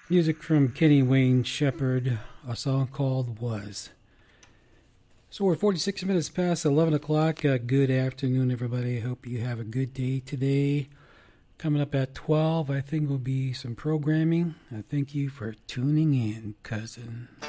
Music from Kenny Wayne Shepherd, a song called Was. So we're 46 minutes past 11 o'clock. Good afternoon, everybody. I hope you have a good day today. Coming up at 12, I think will be some programming. Thank you for tuning in, cousin.